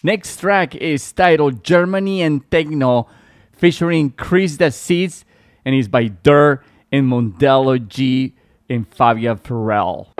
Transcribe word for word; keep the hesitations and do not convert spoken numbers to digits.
Next track is titled Germany and Techno, featuring Chris the Seeds, and is by Dur and Mondello G and Fabia Farrell.